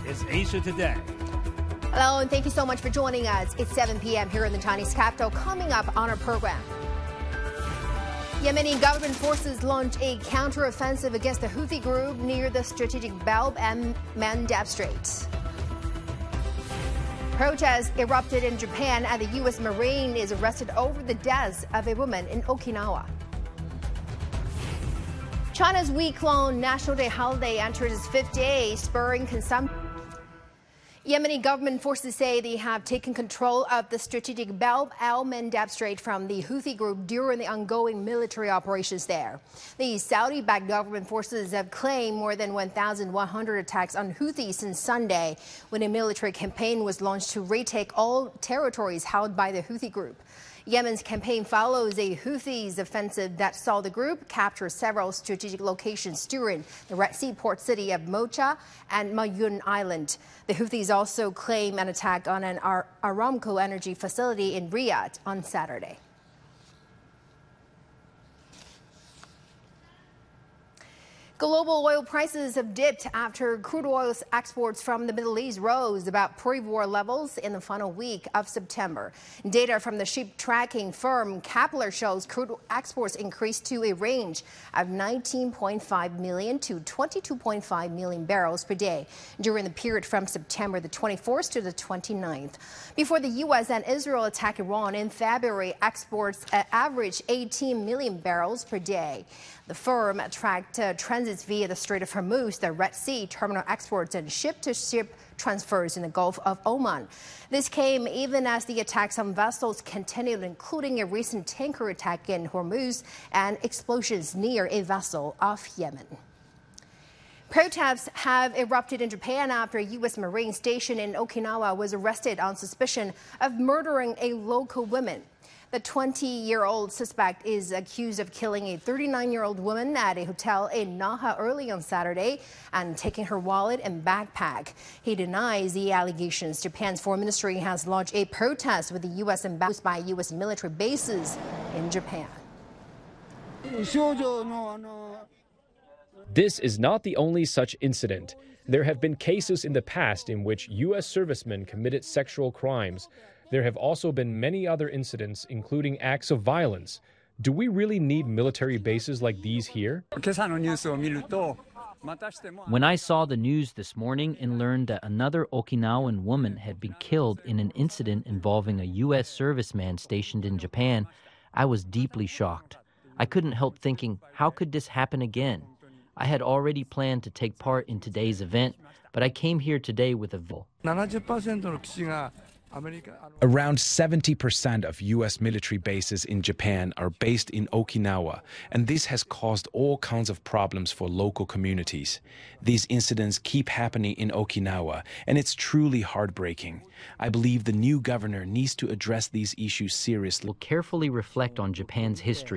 It's Asia Today. Hello, and thank you so much for joining us. It's 7 p.m. here in the Chinese capital. Coming up on our program, Yemeni government forces launch a counter-offensive against the Houthi group near the strategic Bab and Mandab Strait. Protests erupted in Japan, and the U.S. Marine is arrested over the death of a woman in Okinawa. China's week-long National Day holiday enters its fifth day, spurring consumption. Yemeni government forces say they have taken control of the strategic Bab al-Mandab Strait from the Houthi group during the ongoing military operations there. The Saudi-backed government forces have claimed more than 1,100 attacks on Houthis since Sunday, when a military campaign was launched to retake all territories held by the Houthi group. Yemen's campaign follows a Houthis offensive that saw the group capture several strategic locations during the Red Sea port city of Mocha and Mayun Island. The Houthis also claim an attack on an Aramco energy facility in Riyadh on Saturday. Global oil prices have dipped after crude oil exports from the Middle East rose about pre-war levels in the final week of September. Data from the ship tracking firm Kepler shows crude exports increased to a range of 19.5 million to 22.5 million barrels per day during the period from September the 24th to the 29th. Before the U.S. and Israel attacked Iran in February, exports averaged 18 million barrels per day. The firm tracked transits via the Strait of Hormuz, the Red Sea, terminal exports, and ship-to-ship transfers in the Gulf of Oman. This came even as the attacks on vessels continued, including a recent tanker attack in Hormuz and explosions near a vessel off Yemen. Protests have erupted in Japan after a U.S. Marine station in Okinawa was arrested on suspicion of murdering a local woman. The 20-year-old suspect is accused of killing a 39-year-old woman at a hotel in Naha early on Saturday and taking her wallet and backpack. He denies the allegations. Japan's foreign ministry has launched a protest with the U.S. embassy by U.S. military bases in Japan. This is not the only such incident. There have been cases in the past in which U.S. servicemen committed sexual crimes. There have also been many other incidents, including acts of violence. Do we really need military bases like these here? When I saw the news this morning and learned that another Okinawan woman had been killed in an incident involving a U.S. serviceman stationed in Japan, I was deeply shocked. I couldn't help thinking, how could this happen again? I had already planned to take part in today's event, but I came here today with a vow. Around 70% of U.S. military bases in Japan are based in Okinawa, and this has caused all kinds of problems for local communities. These incidents keep happening in Okinawa, and it's truly heartbreaking. I believe the new governor needs to address these issues seriously. We'll carefully reflect on Japan's history